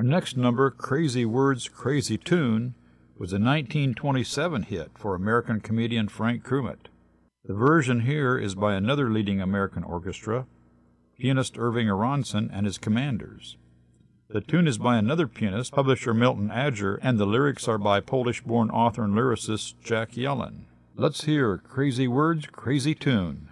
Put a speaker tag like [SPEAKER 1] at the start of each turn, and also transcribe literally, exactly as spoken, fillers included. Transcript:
[SPEAKER 1] Our next number, Crazy Words, Crazy Tune, was a nineteen twenty-seven hit for American comedian Frank Krumit. The version here is by another leading American orchestra, pianist Irving Aronson and his Commanders. The tune is by another pianist, publisher Milton Adger, and the lyrics are by Polish-born author and lyricist Jack Yellen. Let's hear Crazy Words, Crazy Tune.